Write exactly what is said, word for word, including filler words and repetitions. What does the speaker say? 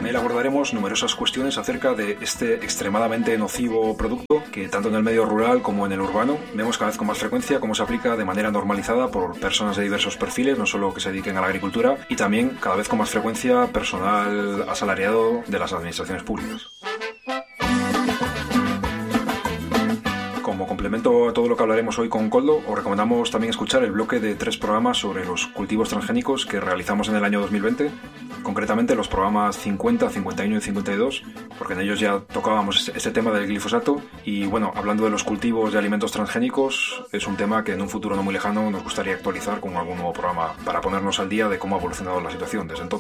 En él abordaremos numerosas cuestiones acerca de este extremadamente nocivo producto que tanto en el medio rural como en el urbano vemos cada vez con más frecuencia cómo se aplica de manera normalizada por personas de diversos perfiles, no solo que se dediquen a la agricultura, y también cada vez con más frecuencia personal asalariado de las administraciones públicas. Como complemento a todo lo que hablaremos hoy con Koldo, os recomendamos también escuchar el bloque de tres programas sobre los cultivos transgénicos que realizamos en el año dos mil veinte, concretamente los programas cincuenta, cincuenta y uno y cincuenta y dos, porque en ellos ya tocábamos este tema del glifosato. Y bueno, hablando de los cultivos de alimentos transgénicos, es un tema que en un futuro no muy lejano nos gustaría actualizar con algún nuevo programa para ponernos al día de cómo ha evolucionado la situación desde entonces.